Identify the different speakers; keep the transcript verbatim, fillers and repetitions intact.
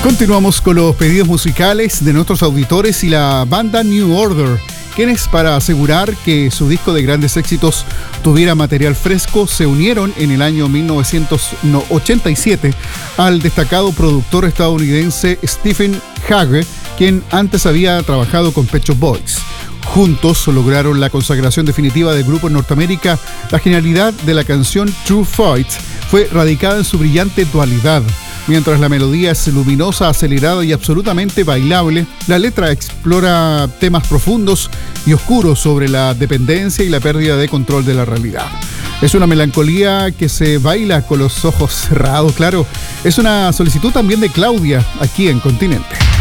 Speaker 1: Continuamos con los pedidos musicales de nuestros auditores y la banda New Order, quienes, para asegurar que su disco de grandes éxitos tuviera material fresco, se unieron en el año mil novecientos ochenta y siete al destacado productor estadounidense Stephen Hagge, quien antes había trabajado con Pet Shop Boys. Juntos lograron la consagración definitiva del grupo en Norteamérica. La genialidad de la canción True Fight fue radicada en su brillante dualidad. Mientras la melodía es luminosa, acelerada y absolutamente bailable, la letra explora temas profundos y oscuros sobre la dependencia y la pérdida de control de la realidad. Es una melancolía que se baila con los ojos cerrados, claro. Es una solicitud también de Claudia, aquí en Continente.